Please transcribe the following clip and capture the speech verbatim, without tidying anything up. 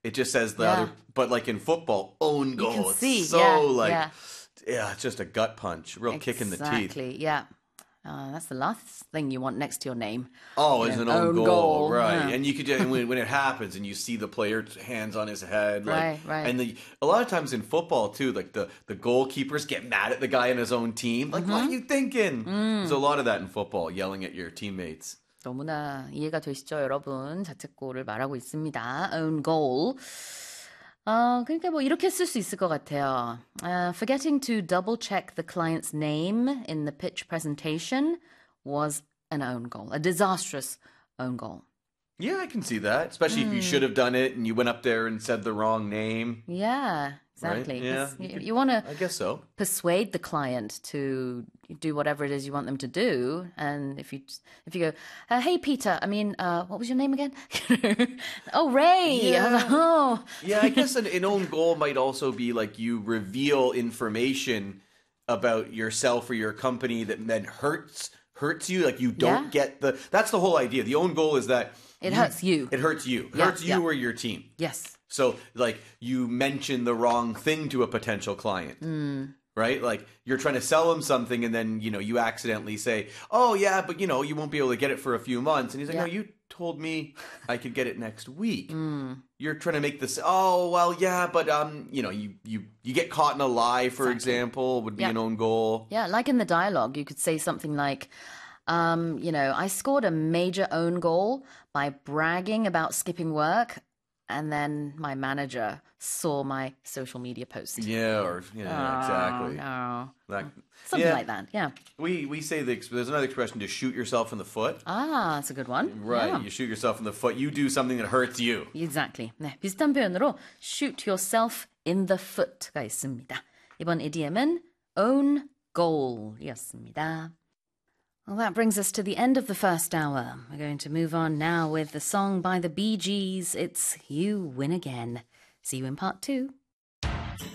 it just says the Yeah. other, but like in football, own goal. You can it's see, so yeah, like, yeah. yeah, it's just a gut punch, real kick in the teeth. Exactly, yeah. Uh, that's the last thing you want next to your name. Oh, You it's know, an own, own goal, goal, right? yeah. And you could and when, when it happens, and you see the player's hands on his head, like, Right, right. and the a lot of times in football too, like the the goalkeepers get mad at the guy in his own team, like, what are you thinking? There's a lot of that in football, yelling at your teammates. 너무나 이해가 되시죠, 여러분? 자책골을 말하고 있습니다. Own goal. 어, 그러니까 뭐 이렇게 쓸 수 있을 것 같아요. Uh, forgetting to double check the client's name in the pitch presentation was an own goal, a disastrous own goal. Yeah, I can see that, especially if you should have done it and you went up there and said the wrong name. Yeah, exactly. Right? Yeah, 'Cause you You, could- you want to I guess so. persuade the client to do whatever it is you want them to do. And if you if you go, uh, hey Peter, I mean, uh, what was your name again? Oh, Ray. I was like, oh, Yeah, I guess an, an own goal might also be like you reveal information about yourself or your company that then hurts hurts you. Like you don't Yeah. get the. That's the whole idea. The own goal is that It hurts you. It hurts you. It Yeah, hurts you yeah. or your team. yes. So like you mention the wrong thing to a potential client. Right? Like you're trying to sell him something and then, you know, you accidentally say, oh yeah, but you know, you won't be able to get it for a few months. And he's like, Yeah. no, you told me I could get it next week. You're trying to make this, oh, well, yeah, but, um, you know, you, you, you get caught in a lie, for example, would be Yeah. an own goal. Yeah, like in the dialogue, you could say something like, um, you know, I scored a major own goal by bragging about skipping work, and then my manager saw my social media post. Yeah, or, yeah, Oh, exactly. no. Like, Something yeah, like that, yeah. We, we say, the, ex- there's another expression, to shoot yourself in the foot. Ah, that's a good one. Right, Yeah. you shoot yourself in the foot. You do something that hurts you. Exactly. 네, 비슷한 표현으로 shoot yourself in the foot가 있습니다. 이번 이디엠은 own goal이었습니다. Well, that brings us to the end of the first hour. We're going to move on now with the song by the Bee Gees. It's You Win Again. See you in part two.